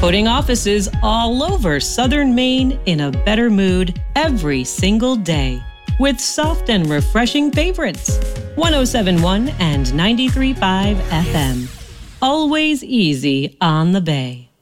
putting offices all over Southern Maine in a better mood every single day with soft and refreshing favorites. 107.1 and 93.5 FM. Always easy on the Bay.